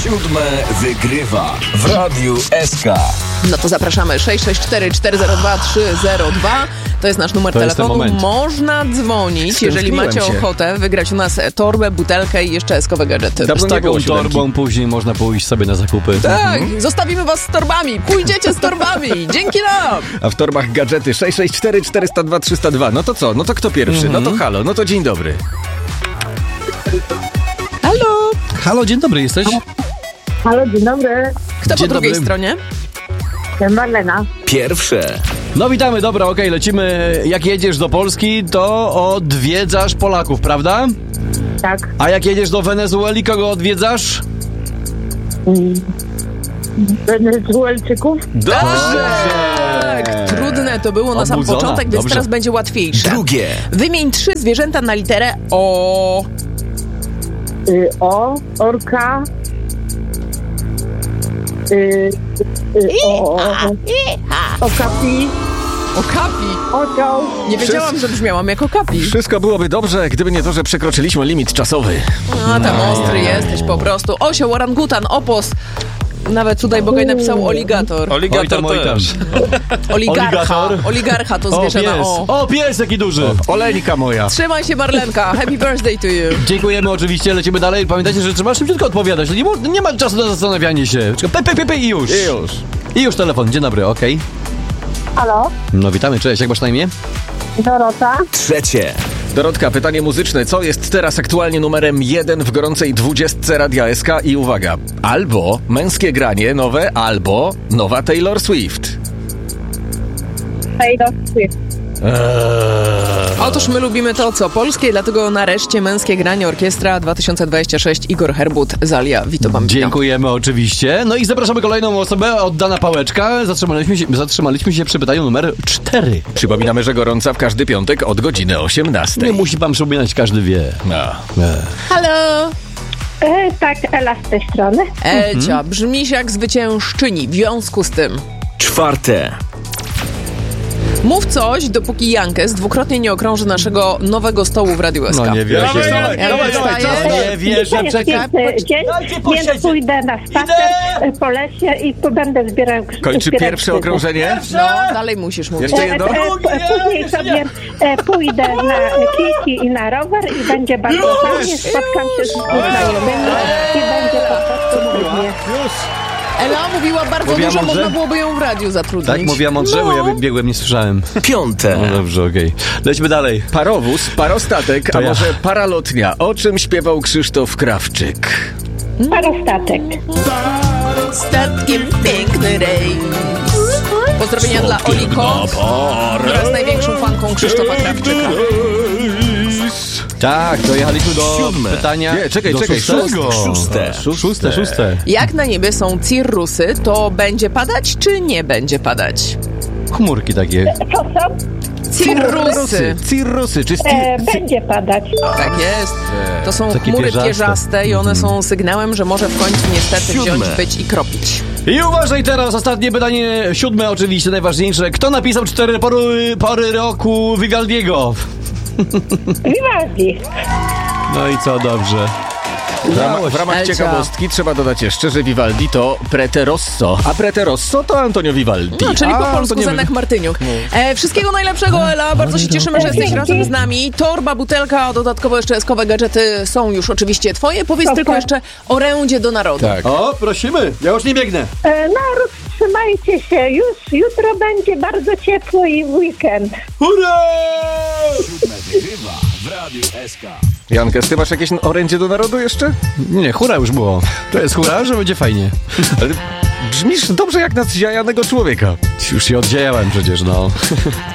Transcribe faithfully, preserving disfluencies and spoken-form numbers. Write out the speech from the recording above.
Siódme wygrywa w Radiu S K. No to zapraszamy. sześć sześć cztery, cztery zero dwa, trzy zero dwa. To jest nasz numer To jest ten telefonu. moment. Można dzwonić, jeżeli macie się. ochotę wygrać u nas torbę, butelkę i jeszcze eskowe gadżety. Dawno Z nie taką było siódemki. torbą później można pójść sobie na zakupy. Tak, zostawimy was z torbami. Pójdziecie z torbami. Dzięki nam. A w torbach gadżety sześć sześć cztery, cztery zero dwa, trzy zero dwa. No to co? No to kto pierwszy? No to halo, no to dzień dobry. Halo. Halo, dzień dobry, jesteś? Halo, dzień dobry. Kto po Dzień drugiej dobry. stronie? Marlena. Pierwsze. No witamy, dobra, okej, lecimy. Jak jedziesz do Polski, to odwiedzasz Polaków, prawda? Tak. A jak jedziesz do Wenezueli, kogo odwiedzasz? Wenezuelczyków. Dobrze. Tak, trudne to było na sam Obudzona. początek, więc Dobrze. teraz będzie łatwiejsze. Drugie. Wymień trzy zwierzęta na literę O. Y, o, orka. Y, y, o, o, okapi. Okapi. Osioł. Nie wiedziałam, że brzmiałam jako kapi. Wszystko byłoby dobrze, gdyby nie to, że przekroczyliśmy limit czasowy. A tam ostry jesteś po prostu. Osioł, orangutan, opos. Nawet tutaj Bogaj napisał oligator. Oj tam, oj tam. Oligarcha. Oligator. Oligarcha to O, zwierzę na pies. O. O, pies jaki duży. Oleńka moja. Trzymaj się, Marlenka. Happy birthday to you. Dziękujemy oczywiście, lecimy dalej. Pamiętajcie, że trzeba szybciutko odpowiadać. Nie, mo- nie ma czasu na zastanawianie się. Pe, pe, pe, pe, i już. I już. I już telefon. Dzień dobry, okej. Halo, No witamy, cześć, jak masz na imię? Dorota. Trzecie. Dorotka, pytanie muzyczne. Co jest teraz aktualnie numerem jeden w gorącej dwudziestce Radia S K? I uwaga, albo męskie granie nowe, albo nowa Taylor Swift. Taylor Swift. Otóż my lubimy to, co polskie, dlatego nareszcie męskie granie Orkiestra dwa tysiące dwadzieścia sześć. Igor Herbut, Zalia, Vito Bambino. Dziękujemy oczywiście. No i zapraszamy kolejną osobę, oddana pałeczka. Zatrzymaliśmy się, zatrzymaliśmy się przy pytaniu numer cztery. Przypominamy, że gorąca w każdy piątek od godziny osiemnastej. Nie musi pan przypominać, każdy wie. No. E. Halo! E, tak, Ela z tej strony. Elcia, brzmisz jak zwyciężczyni, w związku z tym. Czwarte. Mów coś, dopóki Jankes dwukrotnie nie okrąży naszego nowego stołu w Radiu S K. No nie wierzę. Dawaj, dawaj, Ja dawaj, wstaję. dawaj. Nie wierzę, To jest czekaj. piękny dzień, więc pójdę na spacer e, po lesie i tu będę zbierał Kończy zbierać pierwsze grzyby. okrążenie? No, dalej musisz mówić. Jeszcze E, jedno? e, p- Później sobie e, pójdę na kijki i na rower i będzie bardzo fajnie. Spotkam się z znajomymi i będzie po prostu cudnie. Ela mówiła bardzo Mówiła dużo, mądrze? można byłoby ją w radiu zatrudnić. Tak, mówiła mądrze, bo ja biegłem, nie słyszałem. Piąte. No dobrze, okej. Lećmy dalej. Parowóz, parostatek, To a ja. może paralotnia. O czym śpiewał Krzysztof Krawczyk? Parostatek. Statkiem piękny rejs. Pozdrowienia dla Oli Kot, która jest największą fanką Krzysztofa Krawczyka. Tak, dojechaliśmy do Siódme. pytania. Nie, czekaj, do czekaj, szóstego. szóste. Szóste, szóste. Jak na niebie są cirrusy, to będzie padać czy nie będzie padać? Chmurki takie. Co są? Cirrusy. Cirrusy, czy sti- E, będzie padać. Tak jest. To są Takie chmury pierzaste. pierzaste i one są sygnałem, że może w końcu niestety Siódme. wziąć, być i kropić. I uważaj teraz, ostatnie pytanie, siódme oczywiście, najważniejsze. Kto napisał cztery pory, pory roku Vivaldiego? Vivaldi. No i co, dobrze. W ramach, w ramach Elcia. ciekawostki trzeba dodać jeszcze, że Vivaldi to Prete Rosso, a Prete Rosso to Antonio Vivaldi. No, czyli a, po to polsku nie Zenek wy- Martyniuk. E, wszystkiego najlepszego, Ela. Bardzo się cieszymy, że jesteś razem z nami. Torba, butelka, dodatkowo jeszcze eskowe gadżety są już oczywiście twoje. Powiedz Super. tylko jeszcze orędzie do narodu. Tak. O, prosimy, ja już nie biegnę. E, naród, trzymajcie się. Już jutro będzie bardzo ciepło i w weekend. Hurra! Wygrywa w Radiu S K. Jankes, ty masz jakieś orędzie do narodu jeszcze? Nie, hura już było. To jest hura, że będzie fajnie. Ale brzmisz dobrze jak na zjajanego człowieka. Już się oddziałałem przecież, no.